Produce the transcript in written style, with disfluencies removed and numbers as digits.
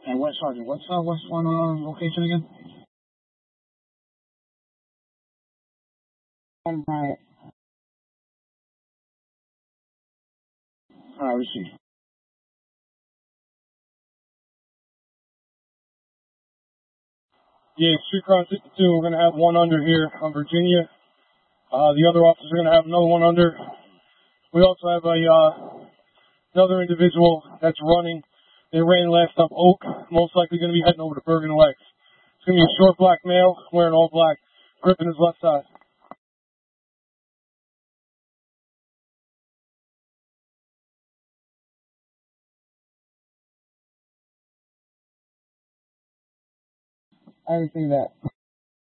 And West Sergeant, what's one location again? Right. All right, we see. Yeah, Street Cross 62, we're going to have one under here on Virginia. The other officers are going to have another one under. We also have another individual that's running. They ran last up Oak, most likely going to be heading over to Bergen Legs. It's going to be a short black male wearing all black, gripping his left side. I haven't seen that.